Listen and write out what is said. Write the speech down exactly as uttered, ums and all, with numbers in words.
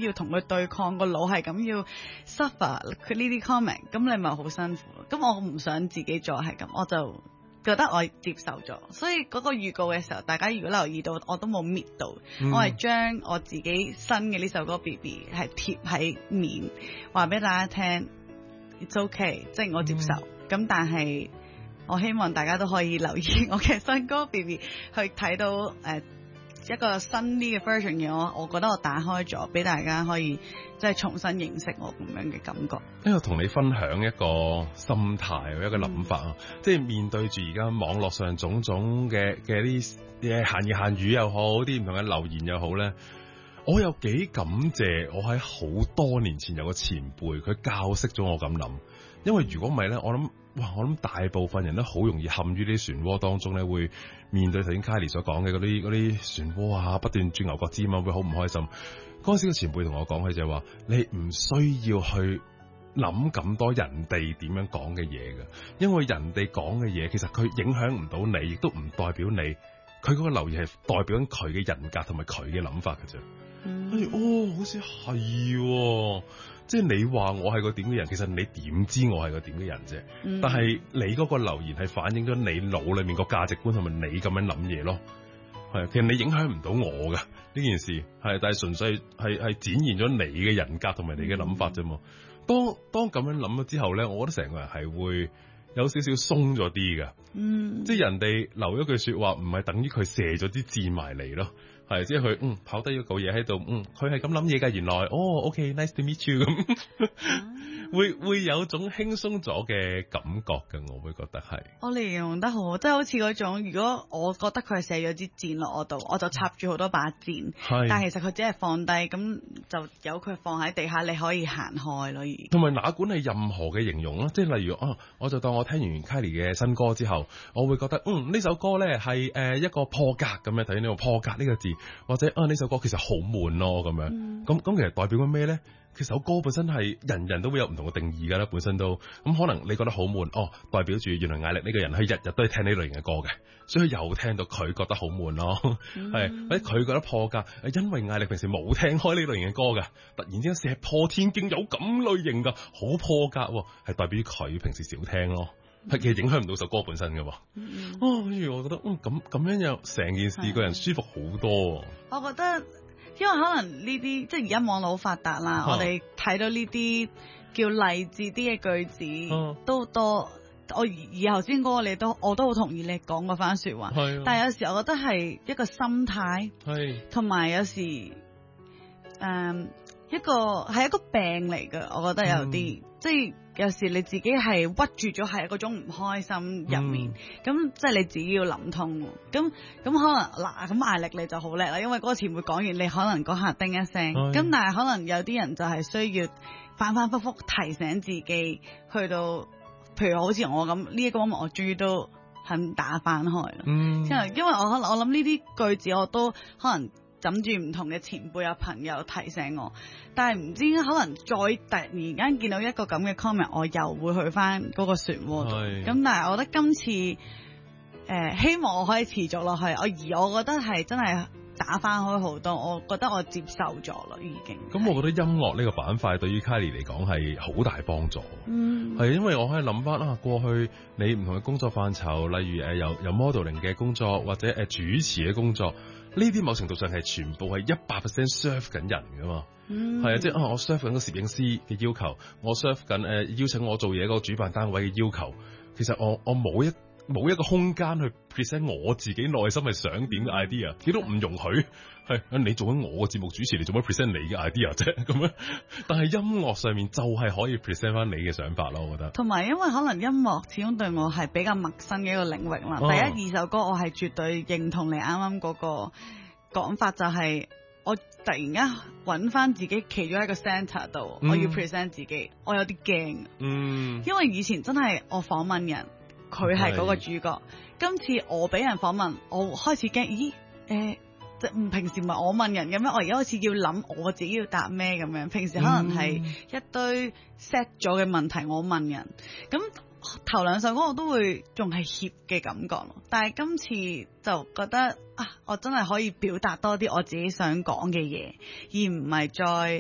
要同佢對抗，個腦係咁要 suffer 佢呢啲 comment， 咁你咪好辛苦。咁我唔想自己再係咁，我就覺得我接受咗。所以嗰個預告嘅時候，大家如果留意到，我都冇搣到，嗯、我係將我自己新嘅呢首歌 B B 係貼喺面，話俾大家聽 ，it's okay， 即係我接受。咁、嗯、但係我希望大家都可以留意我嘅新歌 B B， 去睇到誒。呃一個新啲嘅 version 嘅我，我覺得我打開咗，俾大家可以即係重新認識我咁樣嘅感覺。 因為同你分享一個心態，一個諗法啊，嗯、即係面對住而家網絡上種種嘅嘅啲嘢閒言閒語又好，啲唔同嘅留言又好咧，我有幾感謝我喺好多年前有個前輩，佢教識咗我咁諗。因為如果唔係咧，我諗哇，我諗大部分人都好容易陷於啲漩渦當中咧，會面對頭先 Kylie 所講嘅嗰啲嗰啲漩渦啊，不斷轉牛角尖啊，會好唔開心。嗰陣時個前輩同我講，佢就係話：你唔需要去諗咁多人哋點樣講嘅嘢嘅，因為人哋講嘅嘢其實佢影響唔到你，亦都唔代表你。佢嗰個留言係代表緊佢嘅人格同埋佢嘅諗法嘅啫。嗯、哎，哦，好似係喎。即係你話我係個點嘅人，其實你點知我係個點嘅人啫？嗯、但係你嗰個留言係反映咗你腦裏面個價值觀同埋你咁樣諗嘢咯。係，其實你影響唔到我噶呢件事，係，但係純粹係係展現咗你嘅人格同埋你嘅諗法啫嘛。當當咁樣諗咗之後咧，我覺得成個人係會有少少鬆咗啲噶。嗯，即係人哋留一句說話，唔係等於佢射咗啲箭埋嚟咯。係，即係佢嗯跑低咗嚿嘢喺度，嗯佢係咁諗嘢㗎，原來哦 OK，nice to meet you 咁，會會有種輕鬆咗嘅感覺嘅，我會覺得係。我哋形容得好，即係好似嗰種，如果我覺得佢係射咗支箭落我度，我就插住好多把箭，係，但係其實佢只係放低，咁就由佢放喺地下，你可以行開咯。同埋哪管係任何嘅形容啦，即係例如啊，我就當我聽完 Kylie 嘅新歌之後，我會覺得嗯呢首歌咧係誒一個破格咁樣，睇呢個破格呢個字。或者啊呢首歌其實好悶咯咁樣，咁咁、嗯、其實代表緊咩咧？其實首歌本身係人人都會有唔同嘅定義㗎啦，本身都咁可能你覺得好悶，哦代表住原來艾力呢個人佢日日都係聽呢類型嘅歌嘅，所以又聽到佢覺得好悶咯，係、嗯、或者佢覺得破格，因為艾力平時冇聽開呢類型嘅歌嘅，突然之間石破天驚有咁類型㗎，好破格喎，係代表佢平時少聽咯。係其實影響唔到首歌本身嘅喎，嗯、哦，跟住我覺得，嗯，咁咁樣又成件事個人舒服好多。 我覺得，因為可能呢啲即係而家網絡好發達啦，啊、我哋睇到呢啲叫勵志啲嘅句子、啊、都多。我以後先嗰個你都我都好同意你講嗰番説話，啊、但係有時我覺得係一個心態，同埋有，有時誒、嗯、一個係一個病嚟嘅，我覺得有啲、嗯、即係。有時你自己係屈住咗喺嗰種唔開心入面，咁、嗯、即係你自己要諗通。咁咁可能嗱，咁艾力你就好叻啦，因為嗰個前輩講完，你可能嗰下叮一聲。咁、哎、但係可能有啲人就係需要反反覆覆提醒自己，去到譬如好似我咁呢一個 moment，我終於都肯打翻開啦。嗯，因為因為我可能我諗呢啲句子我都可能枕住唔同嘅前輩啊朋友提醒我。但係唔知可能再突然間見到一個咁嘅 comment， 我又會去翻嗰個漩渦度。咁但係我覺得今次誒、呃、希望我可以持續落去，我而我覺得係真係打翻開好多，我覺得我接受咗咯已經。咁我覺得音樂呢個板塊對於 Kylie 嚟講係好大幫助。嗯，係因為我可以諗翻啊過去你唔同嘅工作範疇，例如誒由由 modeling 嘅工作或者誒主持嘅工作。呢啲某程度上係全部係一百 percent serve 緊人噶嘛，係、嗯、啊，即係啊，我 serve 緊個攝影師嘅要求，我 serve 緊誒、呃、邀請我做嘢個主辦單位嘅要求，其實我我冇一冇一個空間去 present 我自己內心係想點嘅 idea，亦都唔容許係你做緊我嘅節目主持，你做乜 present 你嘅 idea 啫咁樣？但係音樂上面就係可以 present 翻你嘅想法咯，我覺得。同埋因為可能音樂始終對我係比較陌生嘅一個領域啦。哦、第一二首歌我係絕對認同你啱啱嗰個講法，就係我突然間揾翻自己企咗喺個 centre 度，嗯、我要 present 自己，我有啲驚。嗯，因為以前真係我訪問人。佢係嗰個主角，今次我俾人訪問，我開始驚，咦？誒、呃，即係平時唔係我問人嘅咩？我而家開始要諗我自己要答咩咁樣。平時可能係一堆 set 咗嘅問題，我問人。咁頭兩首歌我都會仲係怯嘅感覺咯，但係今次就覺得啊，我真係可以表達多啲我自己想講嘅嘢，而唔係再